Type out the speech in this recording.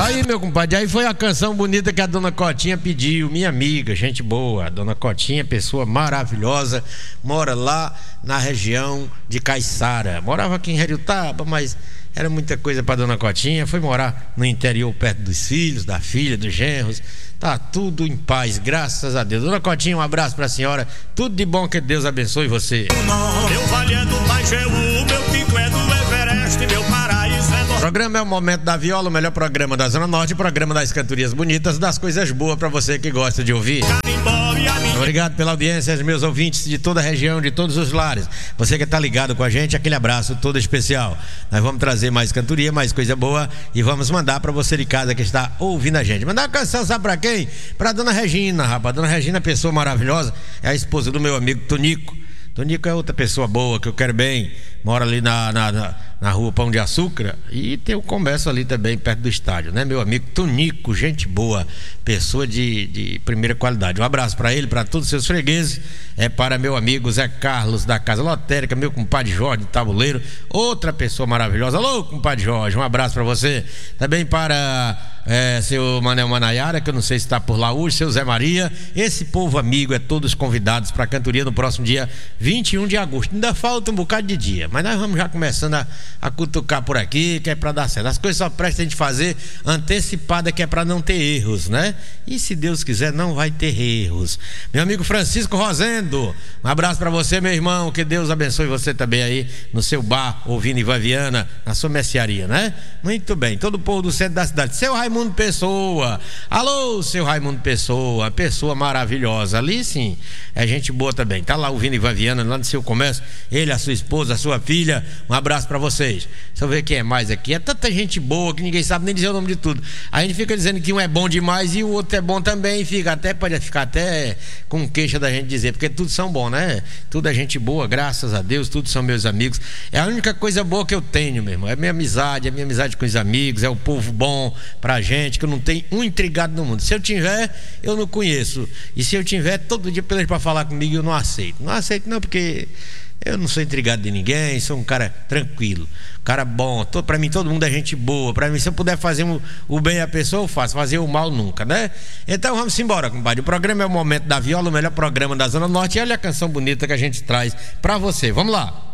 Aí, meu compadre, aí foi a canção bonita que a dona Cotinha pediu, minha amiga, gente boa. A dona Cotinha, pessoa maravilhosa, mora lá na região de Caiçara. Morava aqui em Heriotaba, mas era muita coisa pra dona Cotinha. Foi morar no interior, perto dos filhos, da filha, dos genros. Tá tudo em paz, graças a Deus. Dona Cotinha, um abraço pra senhora. Tudo de bom, que Deus abençoe você. Meu vale é do Pajeú, meu pico é do Everest, meu paraíso é do... O programa é o Momento da Viola, o melhor programa da Zona Norte, o programa das cantorias bonitas, das coisas boas pra você que gosta de ouvir. Obrigado pela audiência, meus ouvintes de toda a região, de todos os lares. Você que tá ligado com a gente, aquele abraço todo especial. Nós vamos trazer mais cantoria, mais coisa boa e vamos mandar pra você de casa que está ouvindo a gente. Mandar uma canção, sabe pra quem? Pra dona Regina, rapaz. Dona Regina, pessoa maravilhosa, é a esposa do meu amigo Tonico. Tonico é outra pessoa boa que eu quero bem, mora ali na rua Pão de Açúcar e tem o comércio ali também perto do estádio, né? Meu amigo Tonico, gente boa, pessoa de primeira qualidade. Um abraço para ele, para todos os seus fregueses, para meu amigo Zé Carlos da Casa Lotérica, meu compadre Jorge de Tabuleiro, outra pessoa maravilhosa. Alô, compadre Jorge, um abraço para você. Também para seu Manel Manayara, que eu não sei se está por lá hoje, seu Zé Maria, esse povo amigo, todos convidados para a cantoria no próximo dia 21 de agosto. Ainda falta um bocado de dia, mas nós vamos já começando a cutucar por aqui, que é para dar certo. As coisas só prestam a gente fazer antecipada, que é para não ter erros, né? E se Deus quiser, não vai ter erros. Meu amigo Francisco Rosendo, um abraço para você, meu irmão, que Deus abençoe você também aí no seu bar, ouvindo Ivan Viana, na sua mercearia, né? Muito bem, todo o povo do centro da cidade. Seu Raimundo Pessoa, alô, seu Raimundo Pessoa, pessoa maravilhosa, ali sim, é gente boa também, tá lá ouvindo Ivan Viana, lá no seu comércio, ele, a sua esposa, a sua filha, um abraço pra vocês. Deixa eu ver quem é mais aqui, é tanta gente boa que ninguém sabe nem dizer o nome de tudo, a gente fica dizendo que um é bom demais e o outro é bom também, pode ficar até com queixa da gente dizer, porque tudo são bons, né? Tudo é gente boa, graças a Deus, tudo são meus amigos, é a única coisa boa que eu tenho, meu irmão, é minha amizade com os amigos, é o povo bom pra gente, que eu não tenho um intrigado no mundo. Se eu tiver, eu não conheço. E se eu tiver, todo dia pelo pra falar comigo, eu não aceito. Não aceito não, porque eu não sou intrigado de ninguém, sou um cara tranquilo, cara bom. Pra mim todo mundo é gente boa. Pra mim, se eu puder fazer o bem à pessoa, eu faço. Fazer o mal nunca, né? Então vamos embora, compadre. O programa é o Momento da Viola, o melhor programa da Zona Norte. E olha a canção bonita que a gente traz pra você. Vamos lá.